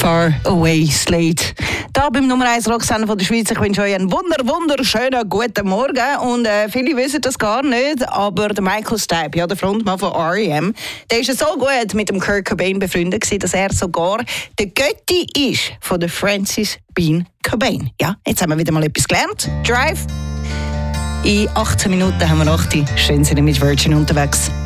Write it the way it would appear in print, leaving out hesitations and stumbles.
Far Away Slate. Da beim Nummer 1 Rocksender von der Schweiz. Ich wünsche euch einen wunderschönen guten Morgen. Und viele wissen das gar nicht, aber der Michael Stipe, ja, der Frontmann von R.E.M., der ist so gut mit dem Kurt Cobain befreundet gewesen, dass er sogar der Götti ist von der Frances Bean Cobain. Ja, jetzt haben wir wieder mal etwas gelernt. Drive. In 18 Minuten haben wir 8. Schön sind wir mit Virgin unterwegs.